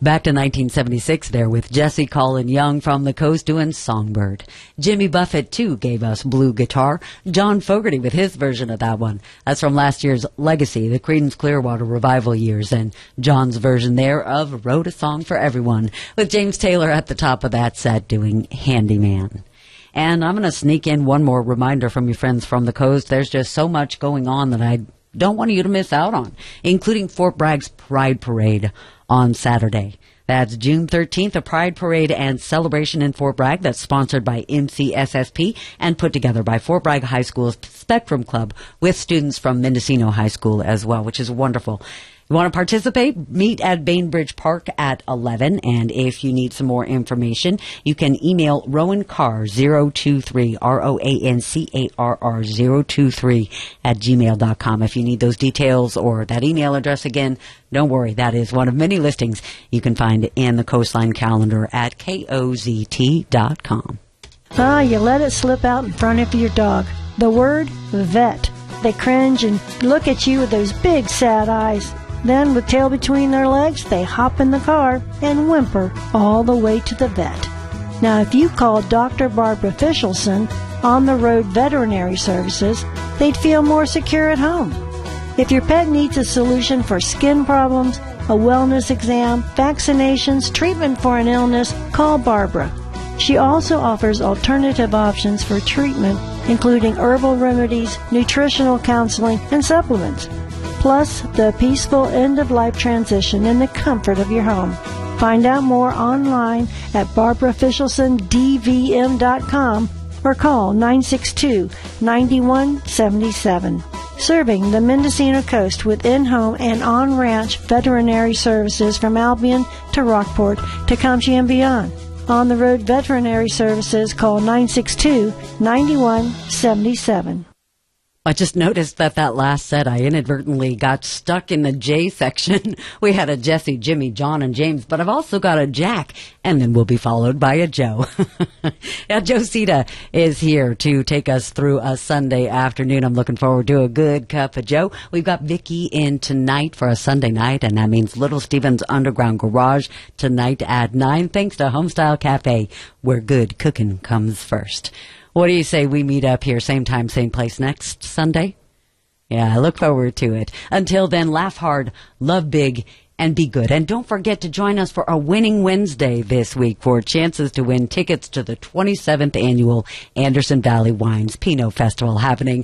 Back to 1976 there with Jesse Colin Young from the Coast doing Songbird. Jimmy Buffett, too, gave us Blue Guitar. John Fogerty with his version of that one. That's from last year's Legacy, the Creedence Clearwater Revival years, and John's version there of Wrote a Song for Everyone, with James Taylor at the top of that set doing Handyman. And I'm going to sneak in one more reminder from your friends from the Coast. There's just so much going on that I don't want you to miss out on, including Fort Bragg's Pride Parade on Saturday. That's June 13th, a Pride Parade and celebration in Fort Bragg that's sponsored by MCSSP and put together by Fort Bragg High School's Spectrum Club with students from Mendocino High School as well, which is wonderful. You want to participate? Meet at Bainbridge Park at 11. And if you need some more information, you can email Rowan Carr 023, ROANCARR 023 at gmail.com. If you need those details or that email address again, don't worry. That is one of many listings you can find in the Coastline calendar at KOZT.com. You let it slip out in front of your dog. The word vet. They cringe and look at you with those big sad eyes. Then, with tail between their legs, they hop in the car and whimper all the way to the vet. Now, if you called Dr. Barbara Fischelson on the road veterinary services, they'd feel more secure at home. If your pet needs a solution for skin problems, a wellness exam, vaccinations, treatment for an illness, call Barbara. She also offers alternative options for treatment, including herbal remedies, nutritional counseling, and supplements. Plus, the peaceful end-of-life transition in the comfort of your home. Find out more online at BarbaraFischelsonDVM.com or call 962-9177. Serving the Mendocino Coast with in-home and on-ranch veterinary services from Albion to Rockport, Tecumseh, and beyond. On-the-road veterinary services, call 962-9177. I just noticed that last set, I inadvertently got stuck in the J section. We had a Jesse, Jimmy, John, and James, but I've also got a Jack, and then we'll be followed by a Joe. Now, Joe Sita is here to take us through a Sunday afternoon. I'm looking forward to a good cup of Joe. We've got Vicky in tonight for a Sunday night, and that means Little Steven's Underground Garage tonight at 9, thanks to Homestyle Cafe, where good cooking comes first. What do you say we meet up here, same time, same place next Sunday? Yeah, I look forward to it. Until then, laugh hard, love big, and be good. And don't forget to join us for a Winning Wednesday this week for chances to win tickets to the 27th annual Anderson Valley Wines Pinot Festival happening